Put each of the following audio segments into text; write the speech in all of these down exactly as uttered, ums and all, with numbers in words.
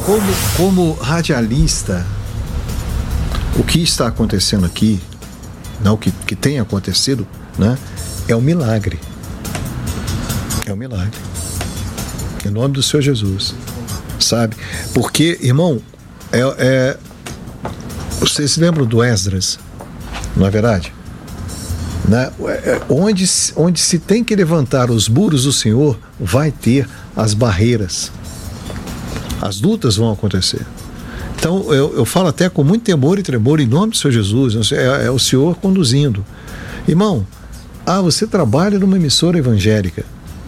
como, como radialista, o que está acontecendo aqui, não, o que, que tem acontecido, né, é um milagre. É um milagre. Em nome do Senhor Jesus. Sabe? Porque, irmão, é, é, vocês se lembram do Esdras? Não é verdade? Né? Onde, onde se tem que levantar os muros do Senhor, vai ter as barreiras. As lutas vão acontecer. Então, eu, eu falo até com muito temor e tremor em nome do Senhor Jesus. É, é o Senhor conduzindo. Irmão, ah, você trabalha numa emissora evangélica.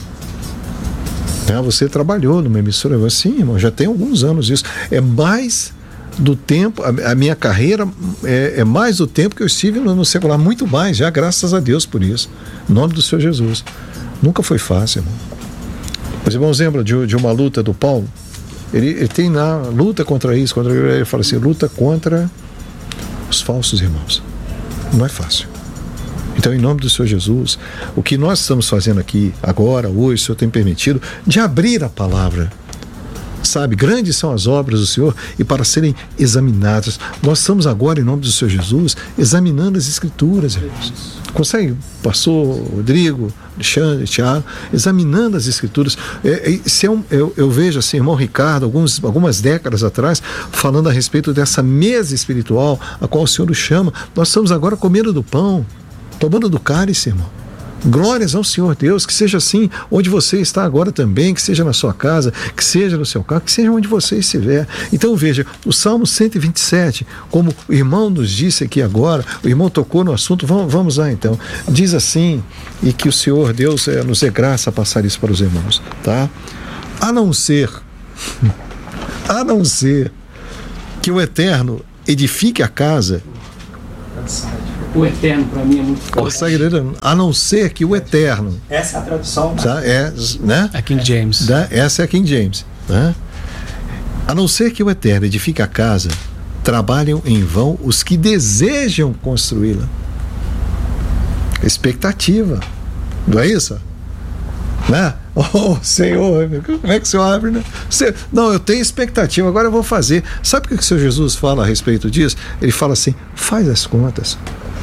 Ah, você trabalhou numa emissora evangélica. Sim, irmão, já tem alguns anos isso. É mais do tempo, a, a minha carreira é, é mais do tempo que eu estive no, no secular, muito mais, já, graças a Deus por isso. Em nome do Senhor Jesus. Nunca foi fácil, irmão. Os irmãos lembram de, de uma luta do Paulo? Ele, ele tem na luta contra isso, contra ele fala assim, luta contra os falsos irmãos. Não é fácil. Então, em nome do Senhor Jesus, o que nós estamos fazendo aqui agora, hoje, o Senhor tem permitido de abrir a palavra. Sabe, grandes são as obras do Senhor e para serem examinadas. Nós estamos agora, em nome do Senhor Jesus, examinando as Escrituras, irmãos. Consegue, pastor Rodrigo, Alexandre, Tiago, examinando as Escrituras. É, é, se é um, eu, eu vejo assim, irmão Ricardo, alguns, algumas décadas atrás, falando a respeito dessa mesa espiritual, a qual o Senhor nos chama. Nós estamos agora comendo do pão, tomando do cálice, irmão. Glórias ao Senhor Deus, que seja assim onde você está agora também, que seja na sua casa, que seja no seu carro, que seja onde você estiver. Então veja, o Salmo cento e vinte e sete, como o irmão nos disse aqui agora, o irmão tocou no assunto, vamos, vamos lá então, diz assim, e que o Senhor Deus é, nos dê graça a passar isso para os irmãos, tá? A não ser, a não ser que o Eterno edifique a casa. O Eterno, para mim, é muito forte. A não ser que o Eterno. Essa é a tradução. Tá? É, né? A King James. Tá? Essa é a King James. Né? A não ser que o Eterno edifique a casa, trabalham em vão os que desejam construí-la. Expectativa. Não é isso? Né? Oh, Senhor, como é que o Senhor abre, né? Você, não, eu tenho expectativa, agora eu vou fazer. Sabe o que o Senhor Jesus fala a respeito disso? Ele fala assim, faz as contas.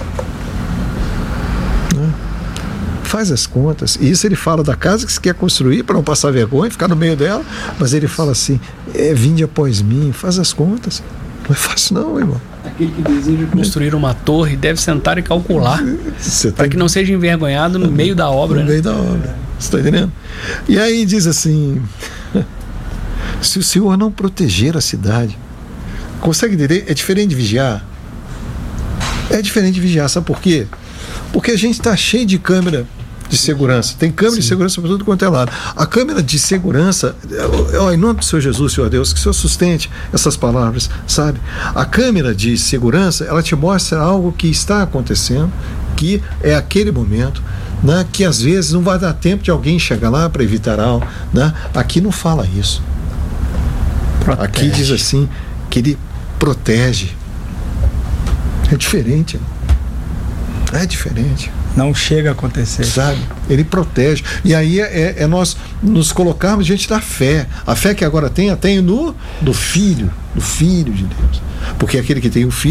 Né? Faz as contas. E isso ele fala da casa que você quer construir para não passar vergonha, ficar no meio dela, mas ele fala assim, é, vinde após mim, faz as contas. Não é fácil não, irmão. Aquele que deseja construir uma torre deve sentar e calcular para tem... que não seja envergonhado no meio da obra. No né? meio da obra. Você está entendendo? E aí diz assim, se o Senhor não proteger a cidade, consegue entender? É diferente de vigiar. É diferente de vigiar, sabe por quê? Porque a gente está cheio de câmera de segurança. Tem câmera Sim. de segurança para tudo quanto é lado. A câmera de segurança, ó, em nome do Senhor Jesus, Senhor Deus, que o Senhor sustente essas palavras, sabe? A câmera de segurança, ela te mostra algo que está acontecendo, que é aquele momento, né, que às vezes não vai dar tempo de alguém chegar lá para evitar algo. Né? Aqui não fala isso. Protege. Aqui diz assim, que ele protege. É diferente. É diferente. Não chega a acontecer. Sabe? Ele protege. E aí é, é nós nos colocarmos diante da fé. A fé que agora tem, a tem no do Filho, do Filho de Deus. Porque aquele que tem o Filho